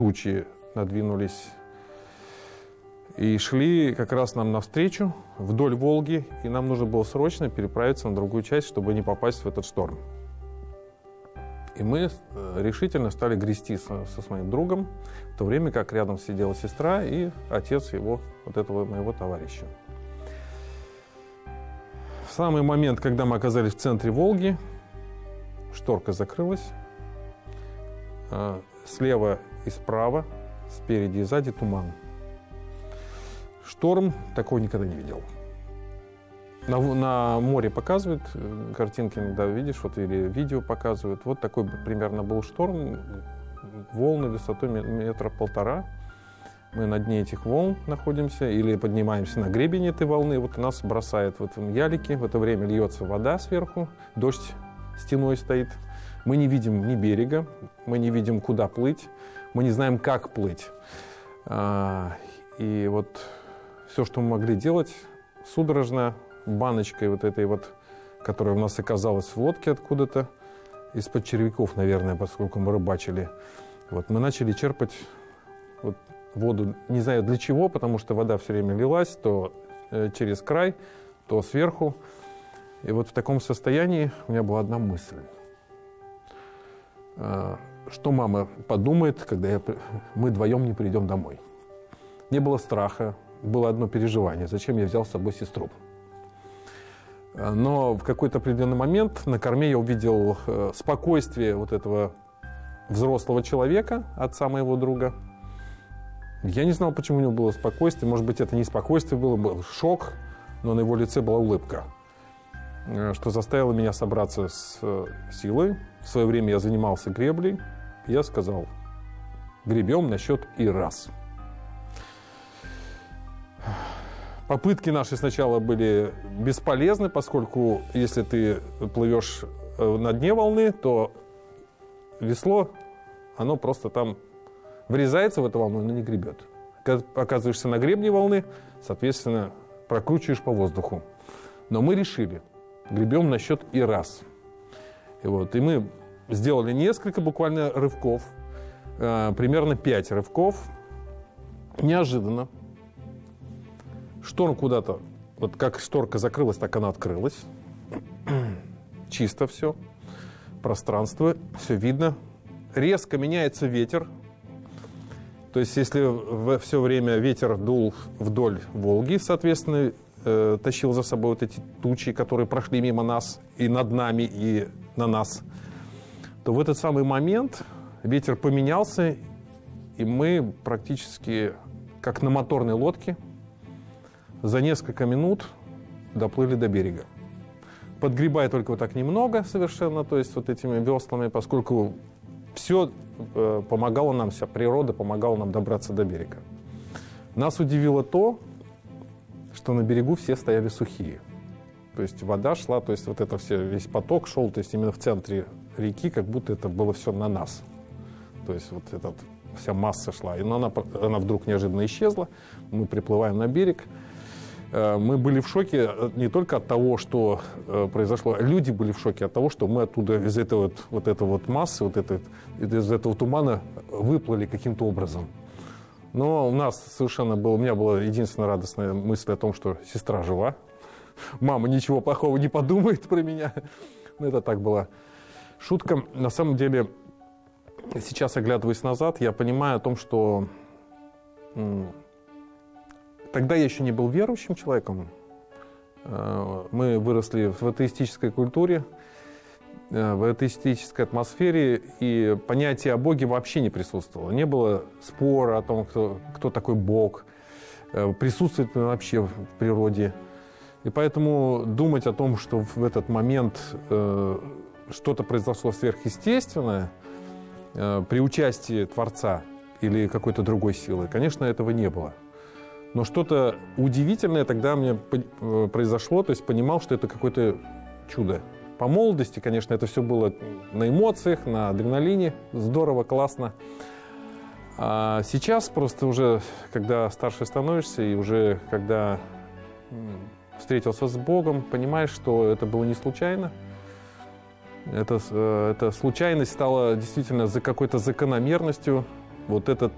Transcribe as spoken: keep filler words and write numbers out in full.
Тучи надвинулись и шли как раз нам навстречу вдоль Волги, и нам нужно было срочно переправиться на другую часть, чтобы не попасть в этот шторм. И мы решительно стали грести со, со своим другом, в то время как рядом сидела сестра и отец его, вот этого моего товарища. В самый момент, когда мы оказались в центре Волги, шторка закрылась. Слева и справа, спереди и сзади туман. Шторм, такого никогда не видел. На, на море показывают картинки, иногда видишь, вот, или видео показывают. Вот такой примерно был шторм. Волны высотой метра полтора. Мы на дне этих волн находимся или поднимаемся на гребень этой волны. Вот нас бросает в этом ялике. В это время льется вода сверху, дождь стеной стоит. Мы не видим ни берега, мы не видим, куда плыть, мы не знаем, как плыть. И вот все, что мы могли делать, судорожно, баночкой вот этой вот, которая у нас оказалась в лодке откуда-то, из-под червяков, наверное, поскольку мы рыбачили, вот, мы начали черпать вот воду, не знаю для чего, потому что вода все время лилась, то через край, то сверху. И вот в таком состоянии у меня была одна мысль. Что мама подумает, когда я, мы вдвоем не придем домой? Не было страха, было одно переживание. Зачем я взял с собой сестру? Но в какой-то определенный момент на корме я увидел спокойствие вот этого взрослого человека, отца моего друга. Я не знал, почему у него было спокойствие. Может быть, это не спокойствие было, был шок, но на его лице была улыбка, что заставило меня собраться с силой. В свое время я занимался греблей. Я сказал: гребем на счет и раз. Попытки наши сначала были бесполезны, поскольку если ты плывешь на дне волны, то весло, оно просто там врезается в эту волну, но не гребет. Когда оказываешься на гребне волны, соответственно, прокручиваешь по воздуху. Но мы решили: гребем на счет и раз. И, вот, и мы сделали несколько буквально рывков, э, примерно пять рывков. Неожиданно шторм куда-то, вот как шторка закрылась, так она открылась. Чисто все, пространство, все видно. Резко меняется ветер. То есть если все время ветер дул вдоль Волги, соответственно, э, тащил за собой вот эти тучи, которые прошли мимо нас и над нами, и на нас, то в этот самый момент ветер поменялся, и мы практически, как на моторной лодке, за несколько минут доплыли до берега. Подгребая только вот так немного совершенно, то есть вот этими веслами, поскольку все э, помогало нам, вся природа помогала нам добраться до берега. Нас удивило то, что на берегу все стояли сухие. То есть вода шла, то есть вот это все, весь поток шел, то есть именно в центре реки, как будто это было все на нас. То есть вот эта вся масса шла. И она, она вдруг неожиданно исчезла. Мы приплываем на берег. Мы были в шоке не только от того, что произошло. Люди были в шоке от того, что мы оттуда из этой вот, вот этой вот массы, вот этой, из этого тумана выплыли каким-то образом. Но у нас совершенно было, у меня была единственная радостная мысль о том, что сестра жива. Мама ничего плохого не подумает про меня. Ну, это так была шутка. На самом деле, сейчас, оглядываясь назад, я понимаю о том, что м- тогда я еще не был верующим человеком. Мы выросли в атеистической культуре, в атеистической атмосфере, и понятие о Боге вообще не присутствовало. Не было спора о том, кто, кто такой Бог, присутствует он вообще в природе. И поэтому думать о том, что в этот момент э, что-то произошло сверхъестественное э, при участии Творца или какой-то другой силы, конечно, этого не было. Но что-то удивительное тогда мне произошло, то есть понимал, что это какое-то чудо. По молодости, конечно, это все было на эмоциях, на адреналине, здорово, классно. А сейчас просто уже, когда старше становишься и уже когда встретился с Богом, понимаешь, что это было не случайно. Это, эта случайность стала действительно за какой-то закономерностью. Вот этот